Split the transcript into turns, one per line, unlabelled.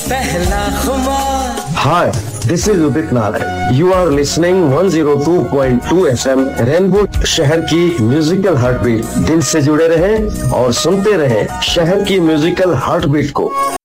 पहला खुमार।
Hi, this is Udit Nagar. You are listening 102.2 FM rainbow, शहर की म्यूजिकल हार्टबीट। दिल से जुड़े रहें और सुनते रहें शहर की म्यूजिकल हार्टबीट को।